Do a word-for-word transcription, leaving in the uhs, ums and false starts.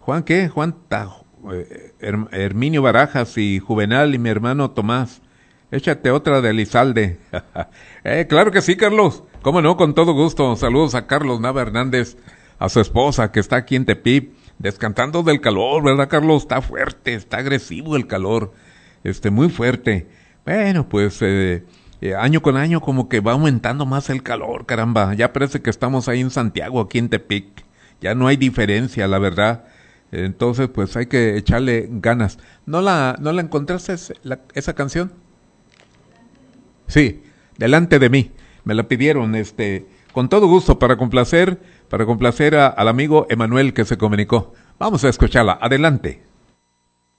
Juan, ¿qué? Juan Tajo, eh, Her- Herminio Barajas y Juvenal y mi hermano Tomás. Échate otra de Elizalde. eh, claro que sí, Carlos. Cómo no, con todo gusto. Saludos a Carlos Nava Hernández, a su esposa que está aquí en Tepip, descansando del calor, ¿verdad, Carlos? Está fuerte, está agresivo el calor, este, muy fuerte. Bueno, pues eh, eh, año con año como que va aumentando más el calor, caramba. Ya parece que estamos ahí en Santiago, aquí en Tepic. Ya no hay diferencia, la verdad. Entonces, pues hay que echarle ganas. ¿No la, no la encontraste la, esa canción? Sí, delante de mí. Me la pidieron, este, con todo gusto para complacer, para complacer a- al amigo Emanuel que se comunicó. Vamos a escucharla. Adelante.